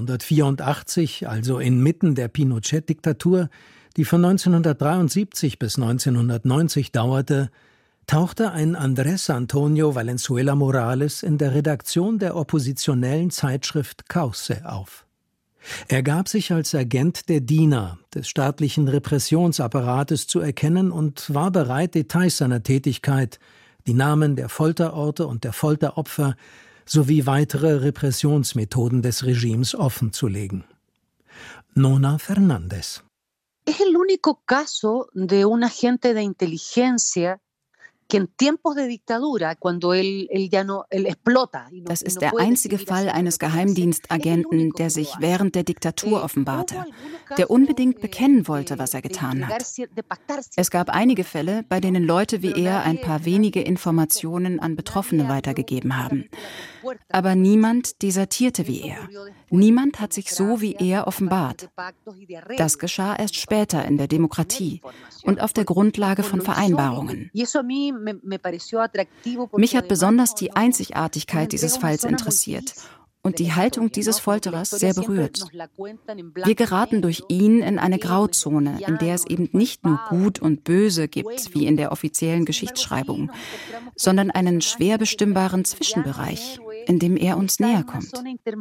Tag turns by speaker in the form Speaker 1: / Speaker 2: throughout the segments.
Speaker 1: 1984, also inmitten der Pinochet-Diktatur, die von 1973 bis 1990 dauerte, tauchte ein Andrés Antonio Valenzuela Morales in der Redaktion der oppositionellen Zeitschrift Cauce auf. Er gab sich als Agent der Diener des staatlichen Repressionsapparates zu erkennen und war bereit, Details seiner Tätigkeit, die Namen der Folterorte und der Folteropfer sowie weitere Repressionsmethoden des Regimes offenzulegen. Nona Fernández.
Speaker 2: Es el único caso de un agente de inteligencia que en tiempos de dictadura, cuando él explota.
Speaker 3: Das ist der einzige Fall eines Geheimdienstagenten, der sich während der Diktatur offenbarte, der unbedingt bekennen wollte, was er getan hat. Es gab einige Fälle, bei denen Leute wie er ein paar wenige Informationen an Betroffene weitergegeben haben. Aber niemand desertierte wie er. Niemand hat sich so wie er offenbart. Das geschah erst später in der Demokratie und auf der Grundlage von Vereinbarungen. Mich hat besonders die Einzigartigkeit dieses Falls interessiert und die Haltung dieses Folterers sehr berührt. Wir geraten durch ihn in eine Grauzone, in der es eben nicht nur Gut und Böse gibt, wie in der offiziellen Geschichtsschreibung, sondern einen schwer bestimmbaren Zwischenbereich, in dem er uns näher kommt.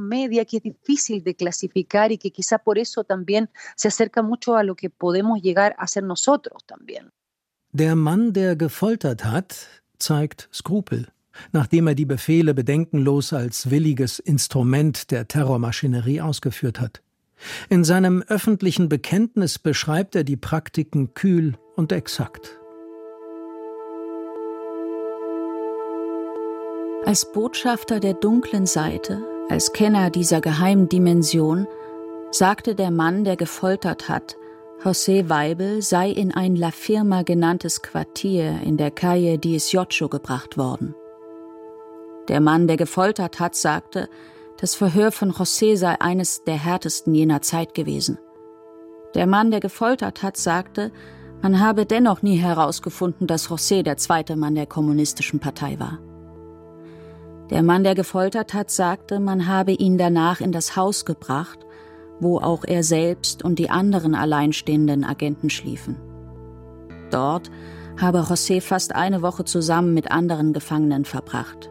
Speaker 1: Der Mann, der gefoltert hat, zeigt Skrupel, nachdem er die Befehle bedenkenlos als williges Instrument der Terrormaschinerie ausgeführt hat. In seinem öffentlichen Bekenntnis beschreibt er die Praktiken kühl und exakt.
Speaker 4: Als Botschafter der dunklen Seite, als Kenner dieser geheimen Dimension, sagte der Mann, der gefoltert hat, José Weibel sei in ein La Firma genanntes Quartier in der Calle 18 gebracht worden. Der Mann, der gefoltert hat, sagte, das Verhör von José sei eines der härtesten jener Zeit gewesen. Der Mann, der gefoltert hat, sagte, man habe dennoch nie herausgefunden, dass José der zweite Mann der Kommunistischen Partei war. Der Mann, der gefoltert hat, sagte, man habe ihn danach in das Haus gebracht, wo auch er selbst und die anderen alleinstehenden Agenten schliefen. Dort habe José fast eine Woche zusammen mit anderen Gefangenen verbracht.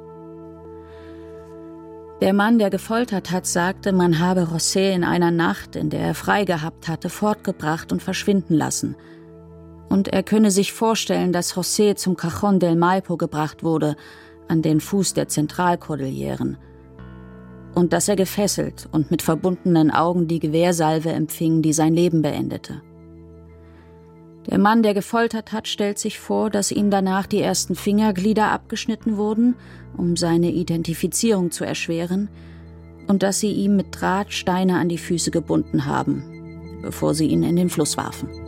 Speaker 4: Der Mann, der gefoltert hat, sagte, man habe José in einer Nacht, in der er frei gehabt hatte, fortgebracht und verschwinden lassen. Und er könne sich vorstellen, dass José zum Cajón del Maipo gebracht wurde, an den Fuß der Zentralkordilleren, und dass er gefesselt und mit verbundenen Augen die Gewehrsalve empfing, die sein Leben beendete. Der Mann, der gefoltert hat, stellt sich vor, dass ihm danach die ersten Fingerglieder abgeschnitten wurden, um seine Identifizierung zu erschweren, und dass sie ihm mit Draht Steine an die Füße gebunden haben, bevor sie ihn in den Fluss warfen.